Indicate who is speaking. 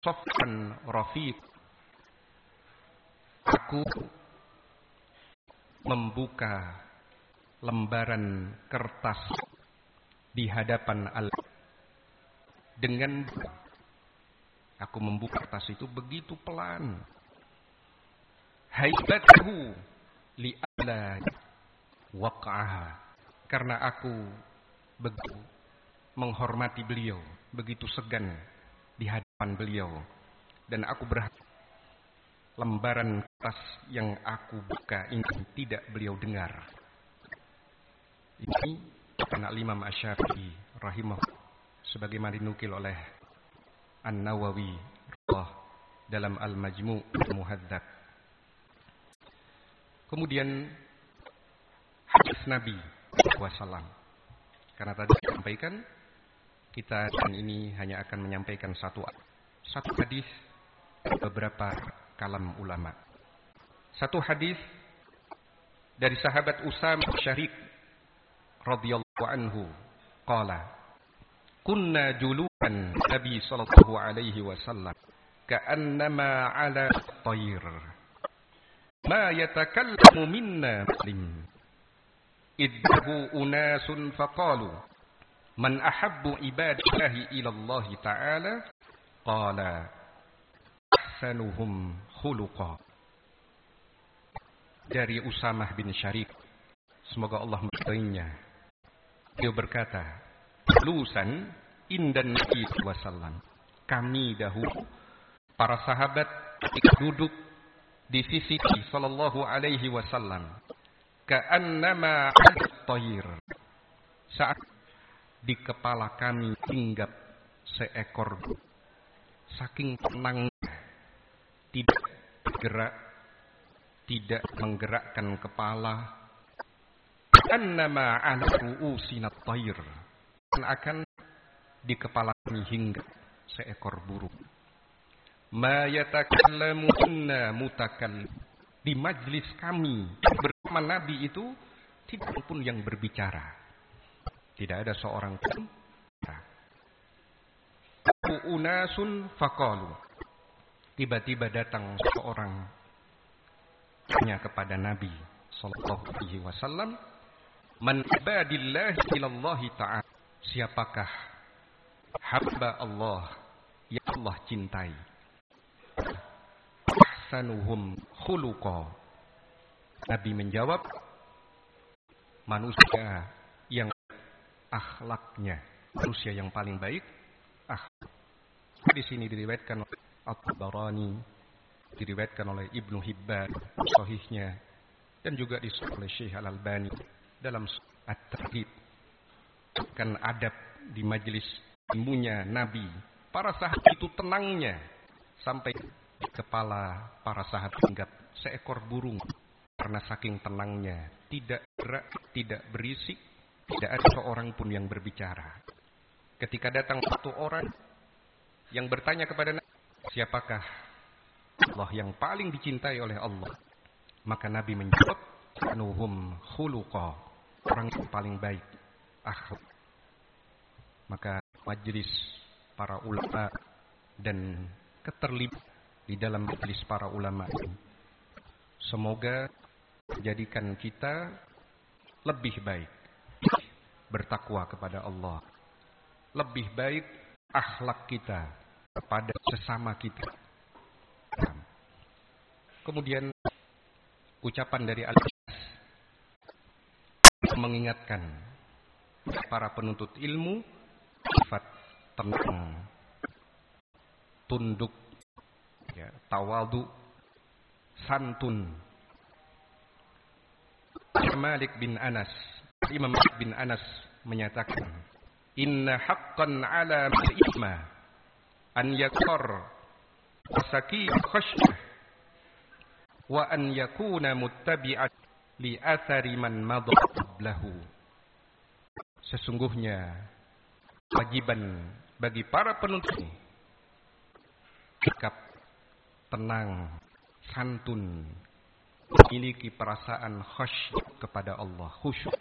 Speaker 1: Sofan rafiq. Aku membuka lembaran kertas di hadapan Allah dengan aku membuka kertas itu begitu pelan. Haibatuhu li'alla waqa'aha, karena aku begitu menghormati beliau, begitu segan di hadapan beliau, dan aku berharap lembaran kertas yang aku buka ini tidak beliau dengar. Ini karena Imam Asy-Syafi'i rahimahullah, sebagaimana dinukil oleh An-Nawawi dalam Al-Majmu' Al-Muhadzab. Kemudian hadis Nabi SAW, karena tadi disampaikan kita dan ini hanya akan menyampaikan satu hadis, beberapa kalam ulama. Satu hadis dari sahabat Usamah Syarik radhiyallahu anhu, qala kunna julusan Nabi sallallahu alaihi wasallam ka'annama 'ala at-tayr ma yatakallamu minna muslim idhu unasun faqalu man ahabbu ibadillahi ila Allah ta'ala qala ahsanuhum khuluqa. Dari Usamah bin Syarik, semoga Allah meridainya, dia berkata, lusan indan Nabi wasallam, kami dahulu para sahabat duduk di sisi sallallahu alaihi wasallam, ka'annama 'at-tayr, saat di kepala kami hinggap seekor, saking tenangnya, tidak bergerak, tidak menggerakkan kepala, annama 'ala ru'usina at-tayr, akan di kepala kami hinggap seekor burung. Ma yatakallamu inna mutakallim, di majlis kami bersama Nabi itu tidak pun yang berbicara, tidak ada seorang pun. Unasun faqalu, tiba-tiba datang seorang tanya kepada Nabi sallallahu alaihi wasallam, man ibadillahi ilallahi ta'ala, siapakah hamba Allah yang Allah cintai? Ahsanuhum khuluqa, Nabi menjawab, manusia yang akhlaknya, manusia yang paling baik akhlak. Di sini diriwayatkan oleh At-Tabarani, diriwayatkan oleh Ibnu Hibban sahihnya, dan juga disahihkan oleh Syekh Al-Albani dalam At-Targhib. Kan adab di majelis ilmunya Nabi, para sahabat itu tenangnya sampai di kepala para sahabat hinggap seekor burung, karena saking tenangnya, tidak gerak, tidak berisik, tidak ada seorang pun yang berbicara. Ketika datang satu orang yang bertanya kepada Nabi, siapakah Allah yang paling dicintai oleh Allah? Maka Nabi menjawab, anuhum khuluqa, orang yang paling baik akhlak. Maka majelis para ulama dan keterlibatan di dalam majelis para ulama ini, semoga menjadikan kita lebih baik bertakwa kepada Allah, lebih baik akhlak kita kepada sesama kita. Kemudian ucapan dari Al-Qas mengingatkan para penuntut ilmu sifat tenang, tunduk, ya, tawadu, santun. Imam Malik bin Anas menyatakan, inna haqqan ala al-ithma an yakar wasaki khasyah wa an yakuna muttabi'at li athari man madha qablahu. Sesungguhnya kewajiban bagi para penuntut sikap tenang, santun, memiliki perasaan khusyuk kepada Allah, khusyuk